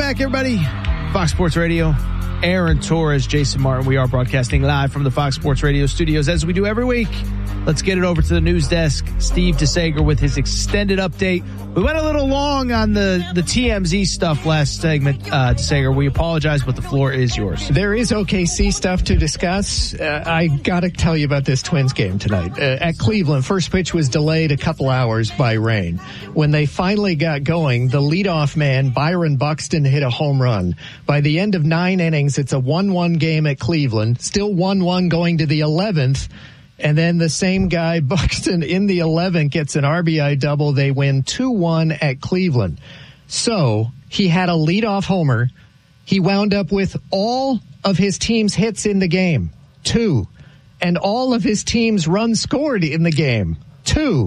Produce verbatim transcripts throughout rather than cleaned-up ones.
back, everybody. Fox Sports Radio. Aaron Torres, Jason Martin. We are broadcasting live from the Fox Sports Radio studios as we do every week. Let's get it over to the news desk. Steve DeSager with his extended update. We went a little long on the, the T M Z stuff last segment, uh, DeSager. We apologize, but the floor is yours. There is O K C stuff to discuss. Uh, I got to tell you about this Twins game tonight. Uh, at Cleveland, first pitch was delayed a couple hours by rain. When they finally got going, the leadoff man, Byron Buxton, hit a home run. By the end of nine innings, it's a one one game at Cleveland. Still one one going to the eleventh. And then the same guy, Buxton, in the eleventh gets an R B I double. They win two one at Cleveland. So he had a leadoff homer. He wound up with all of his team's hits in the game, two. And all of his team's runs scored in the game, two.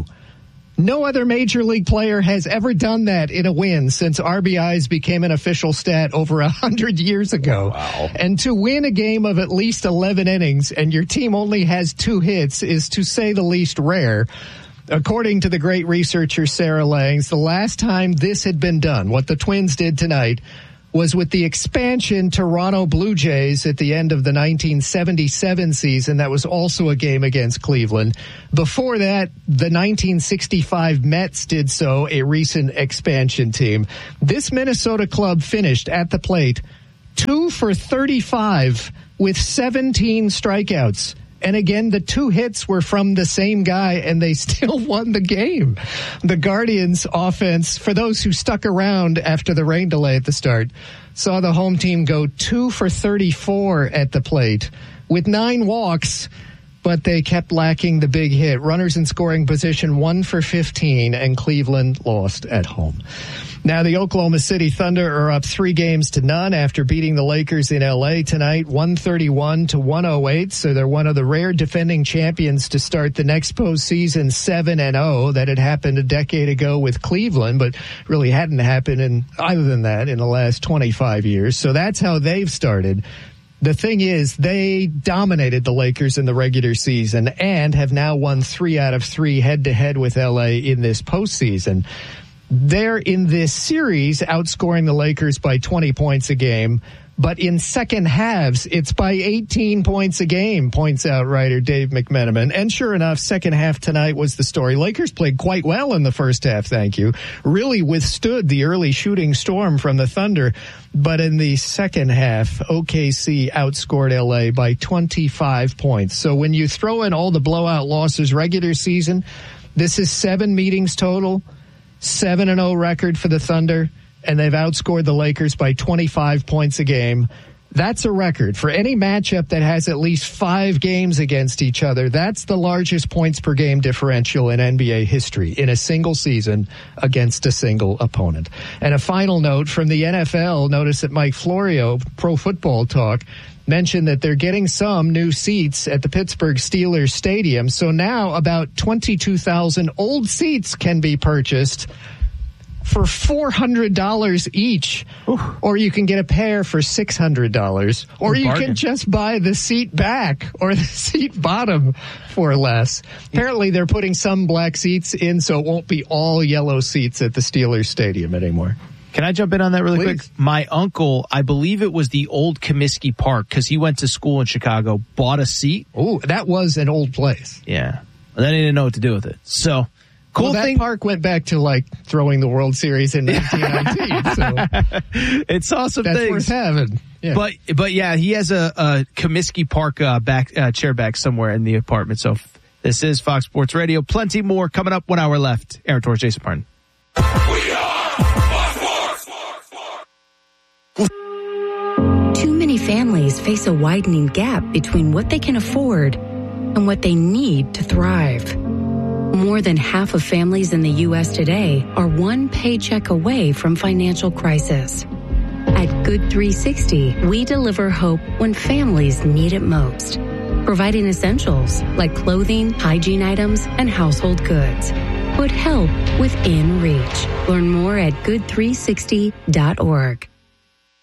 No other major league player has ever done that in a win since R B Is became an official stat over a hundred years ago. Wow. And to win a game of at least eleven innings and your team only has two hits is, to say the least, rare. According to the great researcher Sarah Langs, the last time this had been done, what the Twins did tonight, was with the expansion Toronto Blue Jays at the end of the nineteen seventy-seven season. That was also a game against Cleveland. Before that, the nineteen sixty-five Mets did so, a recent expansion team. This Minnesota club finished at the plate two for thirty-five with seventeen strikeouts. And again, the two hits were from the same guy, and they still won the game. The Guardians offense, for those who stuck around after the rain delay at the start, saw the home team go two for thirty-four at the plate with nine walks, but they kept lacking the big hit. Runners in scoring position, one for fifteen, and Cleveland lost at home. Now, the Oklahoma City Thunder are up three games to none after beating the Lakers in L A tonight, one thirty-one to one oh eight. So they're one of the rare defending champions to start the next postseason seven and oh. That had happened a decade ago with Cleveland, but really hadn't happened in, other than that, in the last twenty-five years. So that's how they've started. The thing is, they dominated the Lakers in the regular season and have now won three out of three head-to-head with L A in this postseason. They're in this series outscoring the Lakers by twenty points a game, but in second halves, it's by eighteen points a game, points out writer Dave McMenamin. And sure enough, second half tonight was the story. Lakers played quite well in the first half, thank you. Really withstood the early shooting storm from the Thunder. But in the second half, O K C outscored L A by twenty-five points. So when you throw in all the blowout losses regular season, this is seven meetings total. seven and oh record for the Thunder, and they've outscored the Lakers by twenty-five points a game. That's a record. For any matchup that has at least five games against each other, that's the largest points per game differential in N B A history in a single season against a single opponent. And a final note from the N F L, notice that Mike Florio, Pro Football Talk, mentioned that they're getting some new seats at the Pittsburgh Steelers Stadium. So now about twenty-two thousand old seats can be purchased for four hundred dollars each. Ooh. Or you can get a pair for six hundred dollars. Or you can just buy the seat back or the seat bottom for less. Apparently they're putting some black seats in, so it won't be all yellow seats at the Steelers Stadium anymore. Can I jump in on that really Please. quick? My uncle, I believe it was the old Comiskey Park, because he went to school in Chicago, bought a seat. Oh, that was an old place. Yeah. And then he didn't know what to do with it. So, cool well, that thing. park went back to, like, throwing the World Series in nineteen nineteen. So it saw some that's things. worth having. Yeah. But, but yeah, he has a, a Comiskey Park uh, back uh, chair back somewhere in the apartment. So this is Fox Sports Radio. Plenty more coming up. One hour left. Aaron Torres, Jason Martin. We are Too many families face a widening gap between what they can afford and what they need to thrive. More than half of families in the U S today are one paycheck away from financial crisis. At Good three sixty, we deliver hope when families need it most, providing essentials like clothing, hygiene items, and household goods. Put help within reach. Learn more at good three sixty dot org.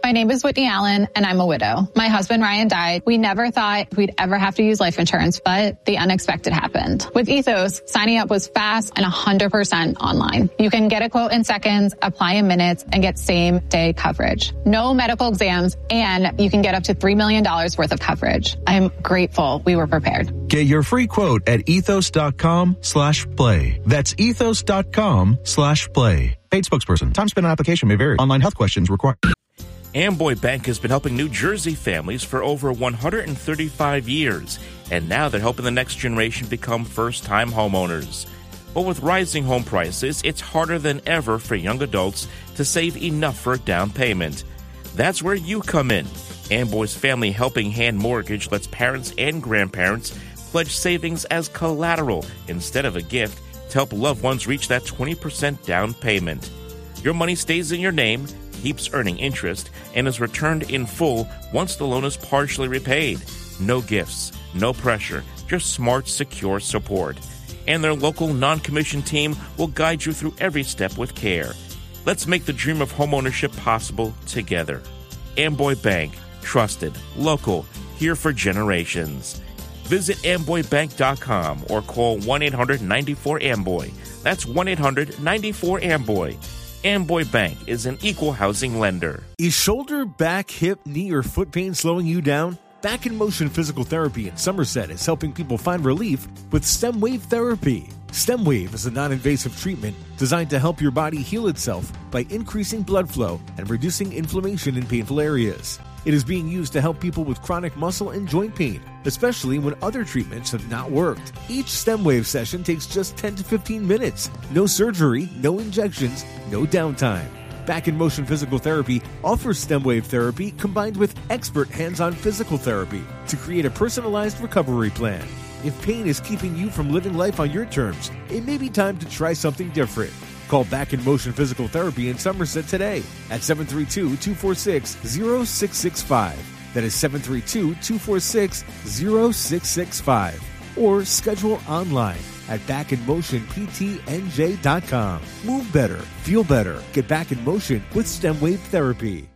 My name is Whitney Allen, and I'm a widow. My husband, Ryan, died. We never thought we'd ever have to use life insurance, but the unexpected happened. With Ethos, signing up was fast and one hundred percent online. You can get a quote in seconds, apply in minutes, and get same-day coverage. No medical exams, and you can get up to three million dollars worth of coverage. I'm grateful we were prepared. Get your free quote at ethos.com slash play. That's ethos.com slash play. Paid spokesperson. Time spent on application may vary. Online health questions required. Amboy Bank has been helping New Jersey families for over one hundred thirty-five years, and now they're helping the next generation become first-time homeowners. But with rising home prices, it's harder than ever for young adults to save enough for a down payment. That's where you come in. Amboy's Family Helping Hand Mortgage lets parents and grandparents pledge savings as collateral instead of a gift to help loved ones reach that twenty percent down payment. Your money stays in your name, keeps earning interest, and is returned in full once the loan is partially repaid. No gifts, no pressure, just smart, secure support. And their local non-commissioned team will guide you through every step with care. Let's make the dream of homeownership possible together. Amboy Bank, trusted, local, here for generations. Visit amboy bank dot com or call one eight hundred nine four amboy. That's one eight hundred nine four amboy. Amboy Bank is an equal housing lender. Is shoulder, back, hip, knee, or foot pain slowing you down? Back in Motion Physical Therapy in Somerset is helping people find relief with STEM Wave Therapy. STEM Wave is a non-invasive treatment designed to help your body heal itself by increasing blood flow and reducing inflammation in painful areas. It is being used to help people with chronic muscle and joint pain, especially when other treatments have not worked. Each STEM Wave session takes just ten to fifteen minutes. No surgery, no injections, no downtime. Back in Motion Physical Therapy offers STEM Wave therapy combined with expert hands-on physical therapy to create a personalized recovery plan. If pain is keeping you from living life on your terms, it may be time to try something different. Call Back in Motion Physical Therapy in Somerset today at seven three two, two four six, zero six six five. That is seven three two, two four six, zero six six five. Or schedule online at back in motion p t n j dot com. Move better, feel better, get back in motion with STEM Wave Therapy.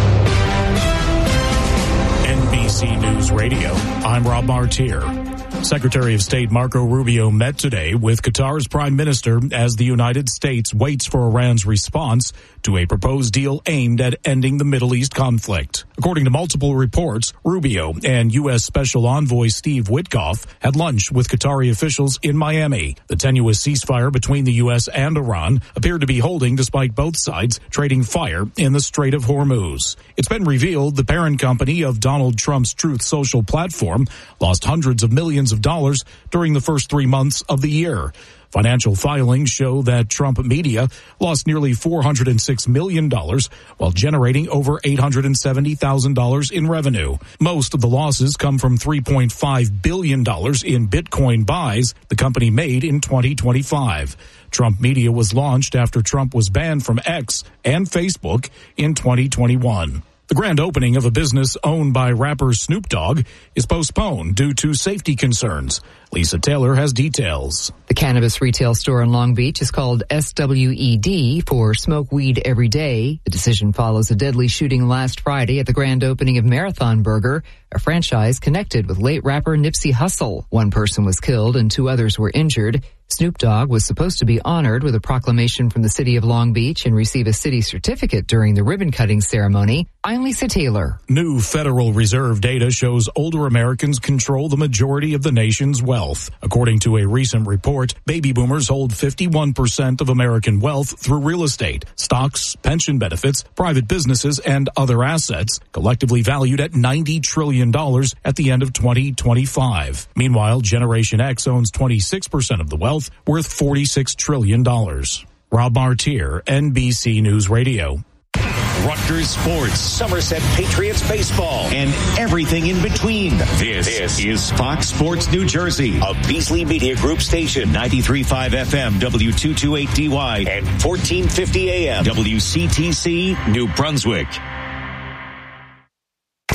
N B C News Radio, I'm Rob Martier. Secretary of State Marco Rubio met today with Qatar's prime minister as the United States waits for Iran's response to a proposed deal aimed at ending the Middle East conflict. According to multiple reports, Rubio and U S Special Envoy Steve Witkoff had lunch with Qatari officials in Miami. The tenuous ceasefire between the U S and Iran appeared to be holding despite both sides trading fire in the Strait of Hormuz. It's been revealed the parent company of Donald Trump's Truth Social platform lost hundreds of millions of dollars during the first three months of the year. Financial filings show that Trump Media lost nearly four hundred six million dollars while generating over eight hundred seventy thousand dollars in revenue. Most of the losses come from three point five billion dollars in Bitcoin buys the company made in twenty twenty-five. Trump Media was launched after Trump was banned from X and Facebook in twenty twenty-one. The grand opening of a business owned by rapper Snoop Dogg is postponed due to safety concerns. Lisa Taylor has details. The cannabis retail store in Long Beach is called S W E D for Smoke Weed Every Day. The decision follows a deadly shooting last Friday at the grand opening of Marathon Burger, a franchise connected with late rapper Nipsey Hussle. One person was killed and two others were injured. Snoop Dogg was supposed to be honored with a proclamation from the city of Long Beach and receive a city certificate during the ribbon-cutting ceremony. I'm Lisa Taylor. New Federal Reserve data shows older Americans control the majority of the nation's wealth. According to a recent report, baby boomers hold fifty-one percent of American wealth through real estate, stocks, pension benefits, private businesses, and other assets, collectively valued at ninety trillion dollars at the end of twenty twenty-five. Meanwhile, Generation X owns twenty-six percent of the wealth, worth forty-six trillion dollars. Rob Martier, N B C News Radio. Rutgers Sports, Somerset Patriots baseball, and everything in between. This, this is Fox Sports New Jersey, a Beasley Media Group station, ninety-three point five F M, W two twenty-eight D Y, and fourteen fifty A M, W C T C, New Brunswick.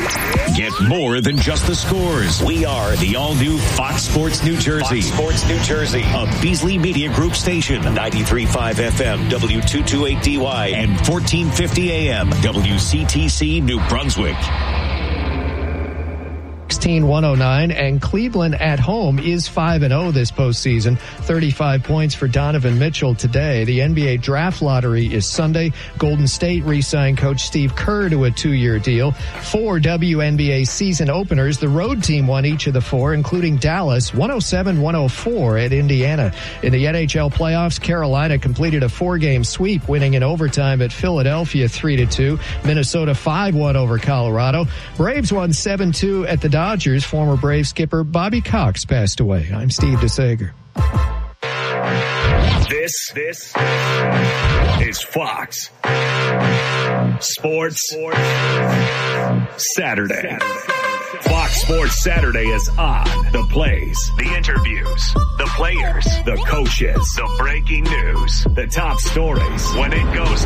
Get more than just the scores. We are the all-new Fox Sports New Jersey. Fox Sports New Jersey, a Beasley Media Group station. ninety-three point five F M, W two twenty-eight D Y, and fourteen fifty A M, W C T C New Brunswick. sixteen one oh nine, and Cleveland at home is five and oh this postseason. thirty-five points for Donovan Mitchell today. The N B A draft lottery is Sunday. Golden State re-signed coach Steve Kerr to a two-year deal. Four W N B A season openers. The road team won each of the four, including Dallas, one oh seven one oh four at Indiana. In the N H L playoffs, Carolina completed a four-game sweep, winning in overtime at Philadelphia three to two. Minnesota five one over Colorado. Braves won seven two at the Dodgers. Former Brave skipper Bobby Cox passed away. I'm Steve DeSager. This, this is Fox Sports Saturday. Fox Sports Saturday is on. The plays, the interviews, the players, the coaches, the breaking news, the top stories. When it goes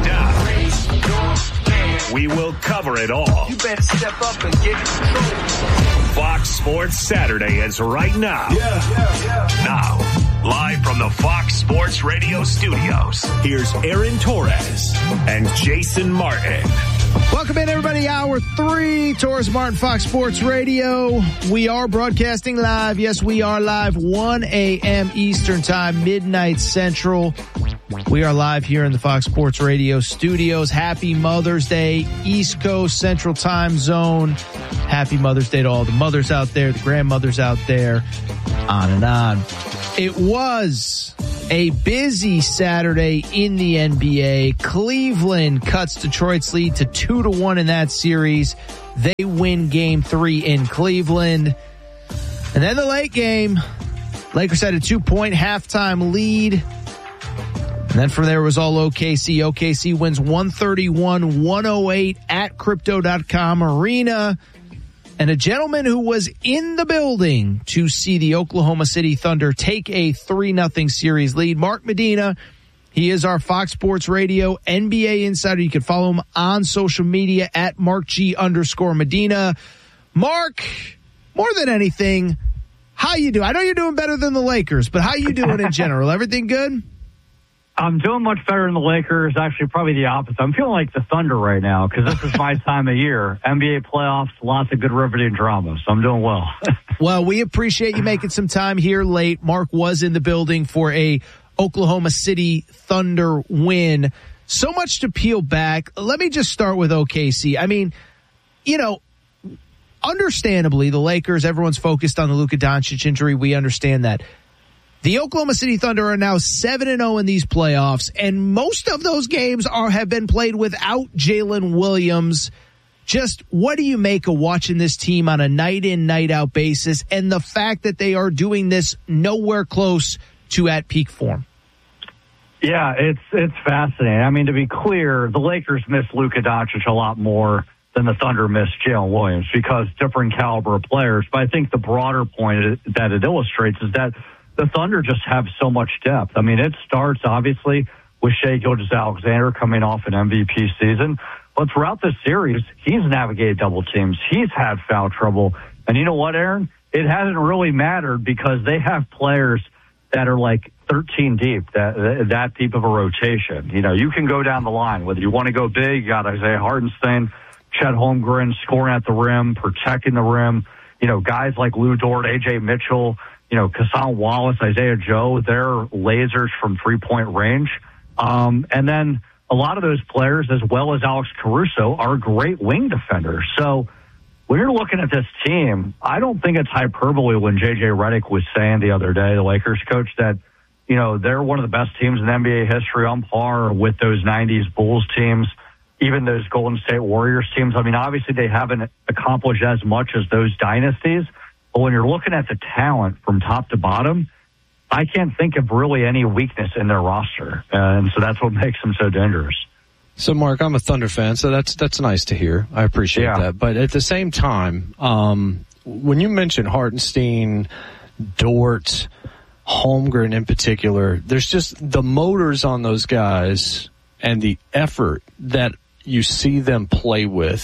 down, we will cover it all. You better step up and get in control. Fox Sports Saturday is right now. Yeah, yeah, yeah. Now, live from the Fox Sports Radio studios, here's Aaron Torres and Jason Martin. Welcome in, everybody. Hour three, Torres Martin, Fox Sports Radio. We are broadcasting live. Yes, we are live. one a.m. Eastern Time, midnight Central. We are live here in the Fox Sports Radio studios. Happy Mother's Day, East Coast Central Time Zone. Happy Mother's Day to all the mothers out there, the grandmothers out there, on and on. It was a busy Saturday in the N B A. Cleveland cuts Detroit's lead to two to one in that series. They win game three in Cleveland. And then the late game, Lakers had a two-point halftime lead. And then from there was all O K C. O K C wins one thirty-one one oh eight at Crypto dot com Arena. And a gentleman who was in the building to see the Oklahoma City Thunder take a three nothing series lead, Mark Medina. He is our Fox Sports Radio N B A insider. You can follow him on social media at Mark G underscore Medina. Mark, more than anything, how you doing? I know you're doing better than the Lakers, but how you doing in general? Everything good? I'm doing much better than the Lakers. Actually, probably the opposite. I'm feeling like the Thunder right now because this is my time of year. N B A playoffs, lots of good riveting drama, so I'm doing well. Well, we appreciate you making some time here late. Mark was in the building for a Oklahoma City Thunder win. So much to peel back. Let me just start with O K C. I mean, you know, understandably, the Lakers, everyone's focused on the Luka Doncic injury. We understand that. The Oklahoma City Thunder are now seven and oh in these playoffs, and most of those games are have been played without Jalen Williams. Just what do you make of watching this team on a night-in, night-out basis, and the fact that they are doing this nowhere close to at peak form? Yeah, it's it's fascinating. I mean, to be clear, the Lakers miss Luka Doncic a lot more than the Thunder miss Jalen Williams because different caliber of players. But I think the broader point that it illustrates is that the Thunder just have so much depth. I mean, it starts, obviously, with Shai Gilgeous-Alexander coming off an M V P season. But throughout this series, he's navigated double teams. He's had foul trouble. And you know what, Aaron? It hasn't really mattered because they have players that are like thirteen deep, that that deep of a rotation. You know, you can go down the line. Whether you want to go big, you got Isaiah Hartenstein, Chet Holmgren scoring at the rim, protecting the rim. You know, guys like Lou Dort, A J Mitchell, you know, Cason Wallace, Isaiah Joe, they're lasers from three-point range. Um, and then a lot of those players, as well as Alex Caruso, are great wing defenders. So when you're looking at this team, I don't think it's hyperbole when J J Redick was saying the other day, the Lakers coach, that, you know, they're one of the best teams in N B A history, on par with those nineties Bulls teams, even those Golden State Warriors teams. I mean, obviously they haven't accomplished as much as those dynasties. But when you're looking at the talent from top to bottom, I can't think of really any weakness in their roster. Uh, and so that's what makes them so dangerous. So, Mark, I'm a Thunder fan, so that's that's nice to hear. I appreciate yeah. that. But at the same time, um, when you mention Hartenstein, Dort, Holmgren in particular, there's just the motors on those guys and the effort that you see them play with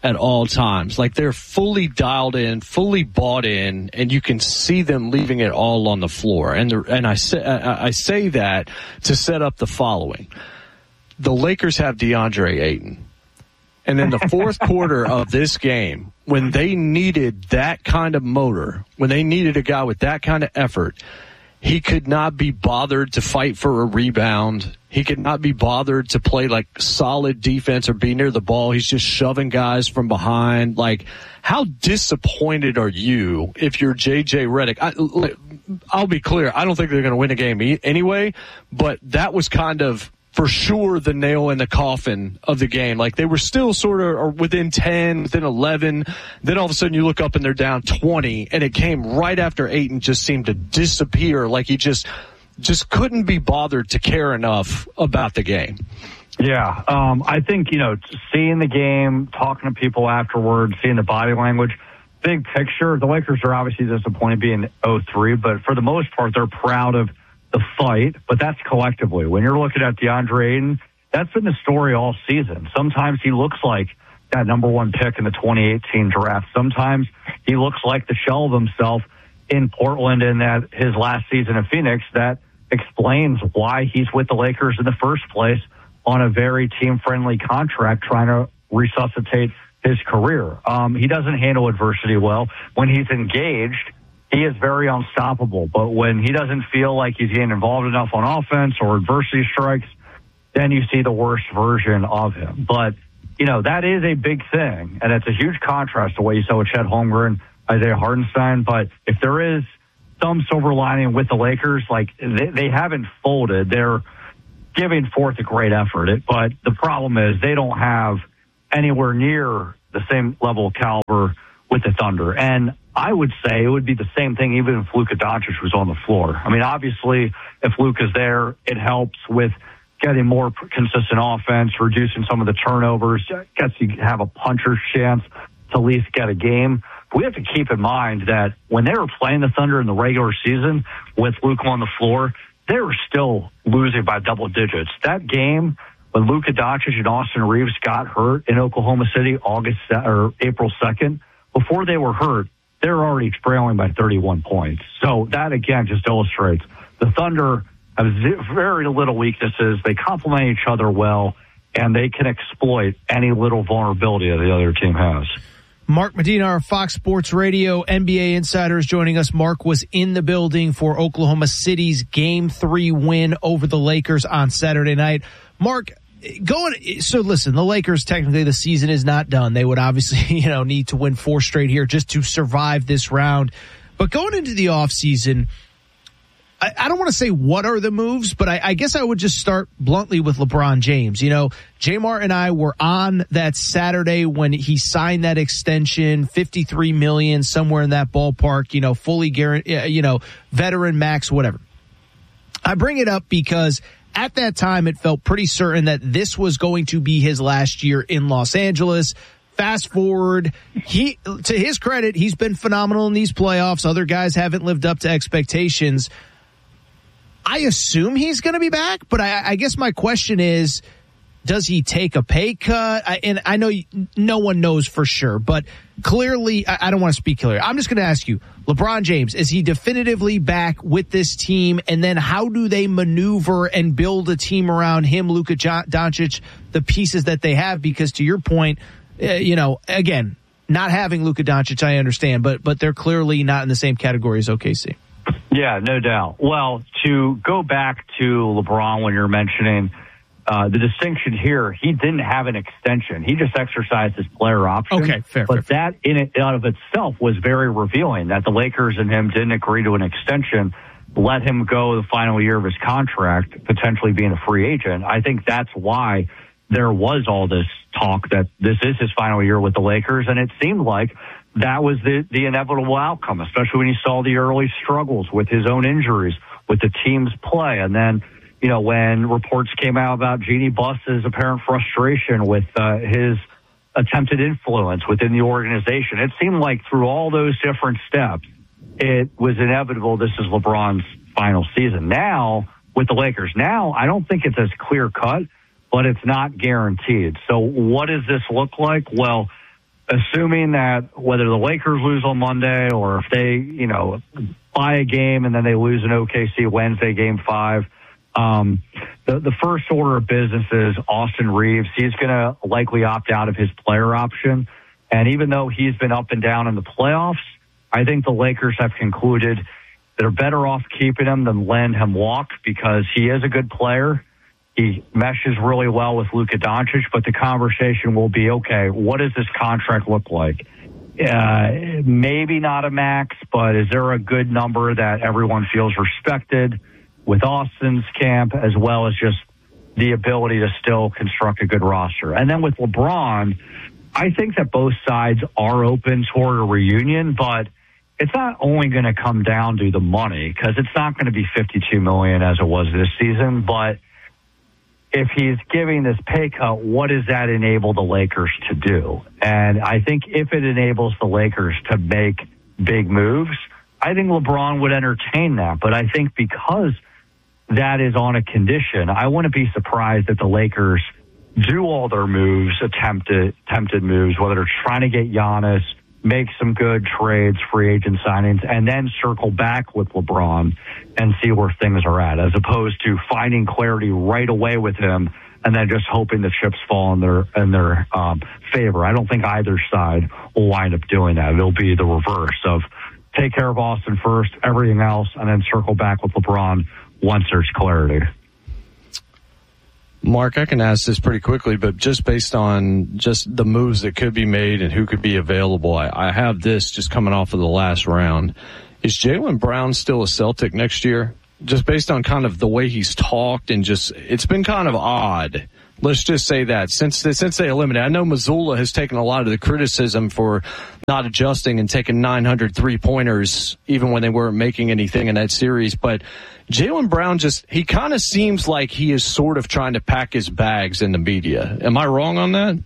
at all times. Like, they're fully dialed in, fully bought in, and you can see them leaving it all on the floor. And the, and I say I, I say that to set up the following: the Lakers have DeAndre Ayton, and in the fourth quarter of this game, when they needed that kind of motor, when they needed a guy with that kind of effort, he could not be bothered to fight for a rebound. He could not be bothered to play like solid defense or be near the ball. He's just shoving guys from behind. Like, how disappointed are you if you're J J Redick? I, I'll be clear. I don't think they're going to win a game anyway, but that was kind of for sure the nail in the coffin of the game. Like, they were still sort of within ten, within eleven. Then all of a sudden you look up and they're down twenty, and it came right after Ayton just seemed to disappear. Like, he just just couldn't be bothered to care enough about the game. Yeah, um, I think, you know, seeing the game, talking to people afterwards, seeing the body language, big picture, the Lakers are obviously disappointed being oh three, but for the most part, they're proud of the fight, but that's collectively. When you're looking at DeAndre Ayton, that's been the story all season. Sometimes he looks like that number one pick in the twenty eighteen draft. Sometimes he looks like the shell of himself in Portland in that his last season in Phoenix. That explains why he's with the Lakers in the first place on a very team-friendly contract, trying to resuscitate his career. Um, he doesn't handle adversity well. When he's engaged, he is very unstoppable. But when he doesn't feel like he's getting involved enough on offense or adversity strikes, then you see the worst version of him. But, you know, that is a big thing, and it's a huge contrast to what you saw with Chet Holmgren, Isaiah Hartenstein. But if there is some silver lining with the Lakers, like, they, they haven't folded. They're giving forth a great effort. It, but the problem is they don't have anywhere near the same level of caliber with the Thunder. And I would say it would be the same thing even if Luka Doncic was on the floor. I mean, obviously, if Luka's there, it helps with getting more consistent offense, reducing some of the turnovers, gets you have a puncher's chance to at least get a game. But we have to keep in mind that when they were playing the Thunder in the regular season with Luka on the floor, they were still losing by double digits. That game when Luka Doncic and Austin Reeves got hurt in Oklahoma City August or April second, before they were hurt, they were already trailing by thirty-one points. So that, again, just illustrates the Thunder have very little weaknesses. They complement each other well, and they can exploit any little vulnerability that the other team has. Mark Medina, our Fox Sports Radio N B A insider, is joining us. Mark was in the building for Oklahoma City's Game three win over the Lakers on Saturday night. Mark, going so listen, the Lakers, technically the season is not done. They would obviously, you know, need to win four straight here just to survive this round. But going into the offseason, I, I don't want to say what are the moves, but I, I guess I would just start bluntly with LeBron James. You know, J-Mart and I were on that Saturday when he signed that extension, fifty-three million dollars, somewhere in that ballpark, you know, fully guaranteed, you know, veteran max, whatever. I bring it up because at that time, it felt pretty certain that this was going to be his last year in Los Angeles. Fast forward, he, to his credit, he's been phenomenal in these playoffs. Other guys haven't lived up to expectations. I assume he's going to be back, but I, I guess my question is, does he take a pay cut? I, and I know no one knows for sure, but clearly, I, I don't want to speak clearly. I'm just going to ask you, LeBron James, is he definitively back with this team? And then how do they maneuver and build a team around him, Luka Doncic, the pieces that they have? Because to your point, uh, you know, again, not having Luka Doncic, I understand, but but they're clearly not in the same category as O K C. Yeah, no doubt. Well, to go back to LeBron when you're mentioning Uh, the distinction here, he didn't have an extension. He just exercised his player option. Okay, fair. But fair, that in and of itself was very revealing that the Lakers and him didn't agree to an extension, let him go the final year of his contract, potentially being a free agent. I think that's why there was all this talk that this is his final year with the Lakers, and it seemed like that was the, the inevitable outcome, especially when you saw the early struggles with his own injuries, with the team's play, and then you know, when reports came out about Jeannie Buss's apparent frustration with uh, his attempted influence within the organization, it seemed like through all those different steps, it was inevitable this is LeBron's final season. Now, with the Lakers, now I don't think it's as clear cut, but it's not guaranteed. So what does this look like? Well, assuming that whether the Lakers lose on Monday or if they, you know, buy a game and then they lose in O K C Wednesday, game five, um, the, the first order of business is Austin Reeves. He's going to likely opt out of his player option. And even though he's been up and down in the playoffs, I think the Lakers have concluded they're better off keeping him than letting him walk because he is a good player. He meshes really well with Luka Doncic, but the conversation will be, okay, what does this contract look like? Uh, maybe not a max, but is there a good number that everyone feels respected with Austin's camp, as well as just the ability to still construct a good roster? And then with LeBron, I think that both sides are open toward a reunion, but it's not only going to come down to the money, because it's not going to be fifty-two million dollars as it was this season, but if he's giving this pay cut, what does that enable the Lakers to do? And I think if it enables the Lakers to make big moves, I think LeBron would entertain that. But I think because that is on a condition, I wouldn't be surprised if the Lakers do all their moves, attempted, attempted moves, whether they're trying to get Giannis, make some good trades, free agent signings, and then circle back with LeBron and see where things are at, as opposed to finding clarity right away with him and then just hoping the chips fall in their in their um, favor. I don't think either side will wind up doing that. It'll be the reverse of take care of Austin first, everything else, and then circle back with LeBron once there's clarity. Mark, I can ask this pretty quickly, but just based on just the moves that could be made and who could be available, I, I have this just coming off of the last round. Is Jaylen Brown still a Celtic next year? Just based on kind of the way he's talked and just, it's been kind of odd. Let's just say that since they, since they eliminated, I know Mazzulla has taken a lot of the criticism for not adjusting and taking nine hundred three-pointers even when they weren't making anything in that series. But Jaylen Brown just, he kind of seems like he is sort of trying to pack his bags in the media. Am I wrong on that?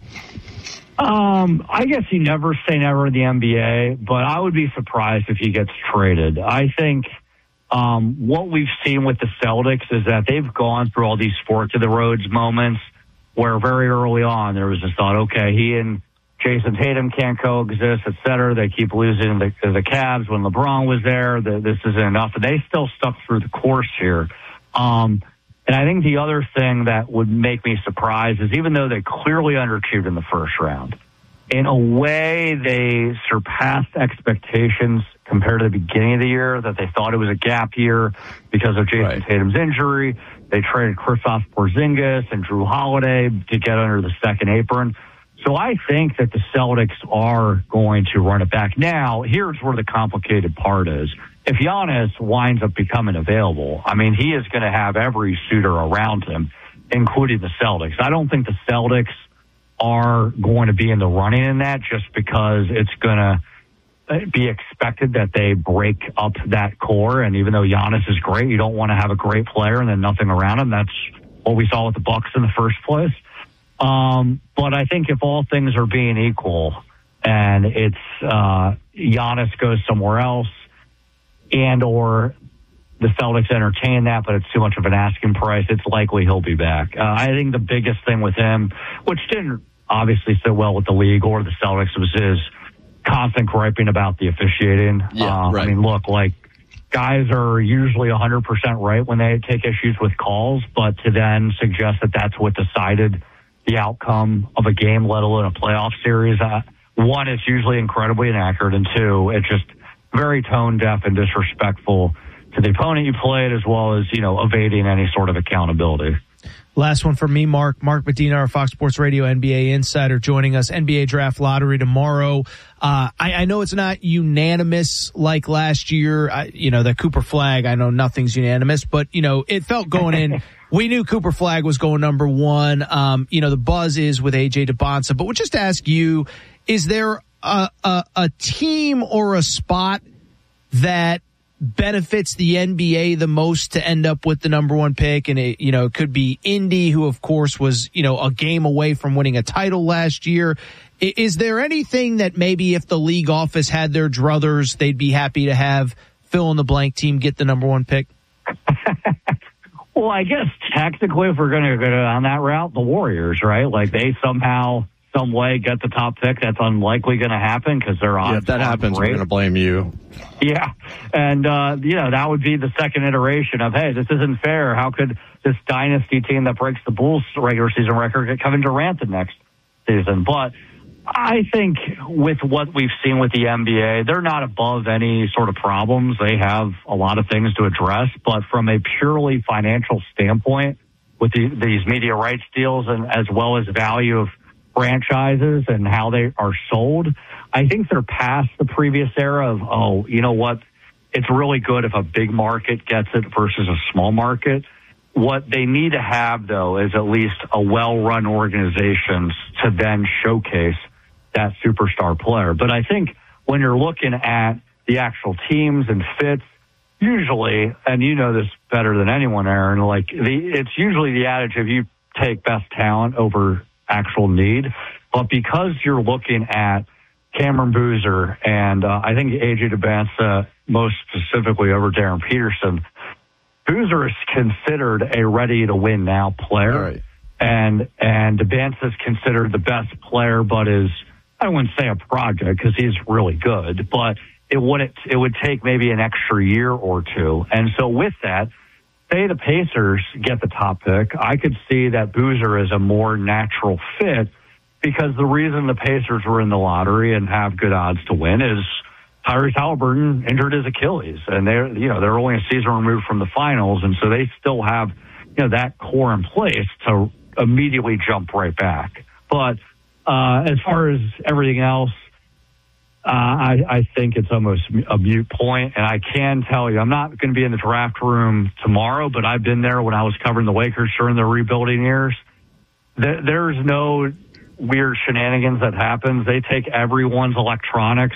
Um, I guess you never say never in the N B A, but I would be surprised if he gets traded. I think um, what we've seen with the Celtics is that they've gone through all these fork to the roads moments where very early on there was this thought, okay, he and Jason Tatum can't coexist, et cetera. They keep losing the, the Cavs when LeBron was there. The, this isn't enough. And they still stuck through the course here. Um, and I think the other thing that would make me surprised is even though they clearly underachieved in the first round, in a way they surpassed expectations compared to the beginning of the year, that they thought it was a gap year because of Jason right. Tatum's injury. They traded Kristaps Porzingis and Drew Holiday to get under the second apron. So I think that the Celtics are going to run it back. Now, here's where the complicated part is. If Giannis winds up becoming available, I mean, he is going to have every suitor around him, including the Celtics. I don't think the Celtics are going to be in the running in that just because it's going to be expected that they break up that core. And even though Giannis is great, you don't want to have a great player and then nothing around him. That's what we saw with the Bucks in the first place. Um, but I think if all things are being equal and it's uh, Giannis goes somewhere else and or the Celtics entertain that, but it's too much of an asking price, it's likely he'll be back. Uh, I think the biggest thing with him, which didn't obviously sit well with the league or the Celtics, was his constant griping about the officiating. Yeah, um, right. I mean, look, like, guys are usually one hundred percent right when they take issues with calls, but to then suggest that that's what decided the outcome of a game, let alone a playoff series, uh, one, it's usually incredibly inaccurate, and two, it's just very tone deaf and disrespectful to the opponent you played, as well as, you know, evading any sort of accountability. Last one for me, Mark. Mark Medina, our Fox Sports Radio N B A insider, joining us. N B A Draft Lottery tomorrow. Uh, I, I know it's not unanimous like last year. I, you know, the Cooper Flag, I know nothing's unanimous, but, you know, it felt going in. We knew Cooper Flag was going number one. Um, you know, the buzz is with A J DeBonsa. But we'll just ask you, is there a, a, a team or a spot that benefits the N B A the most to end up with the number one pick? And it, you know, it could be Indy, who of course was, you know, a game away from winning a title last year. Is there anything that maybe if the league office had their druthers, they'd be happy to have fill in the blank team get the number one pick? Well, I guess technically if we're going to go down that route, the Warriors, right? Like they somehow some way get the top pick. That's unlikely going to happen because they're odds. Yeah, if that happens, great. We're going to blame you. Yeah, and uh, you know that would be the second iteration of, hey, this isn't fair. How could this dynasty team that breaks the Bulls' regular season record get Kevin Durant the next season? But I think with what we've seen with the N B A, they're not above any sort of problems. They have a lot of things to address, but from a purely financial standpoint, with the, these media rights deals and as well as value of franchises and how they are sold, I think they're past the previous era of, oh, you know what, it's really good if a big market gets it versus a small market. What they need to have, though, is at least a well-run organization to then showcase that superstar player. But I think when you're looking at the actual teams and fits, usually, and you know this better than anyone, Aaron, like the, it's usually the adage of you take best talent over actual need. But because you're looking at Cameron Boozer and uh, I think A J Dembele most specifically over Darren Peterson, Boozer is considered a ready-to-win now player, right. and and Dembele is considered the best player, but is, I wouldn't say a project because he's really good, but it wouldn't. It would take maybe an extra year or two. And so with that, say the Pacers get the top pick, I could see that Boozer is a more natural fit because the reason the Pacers were in the lottery and have good odds to win is Tyrese Halliburton injured his Achilles, and they're you know they're only a season removed from the finals, and so they still have you know that core in place to immediately jump right back. But uh, as far as everything else, uh, I, I think it's almost a moot point. And I can tell you, I'm not going to be in the draft room tomorrow, but I've been there when I was covering the Lakers during their rebuilding years. There, there's no weird shenanigans that happens. They take everyone's electronics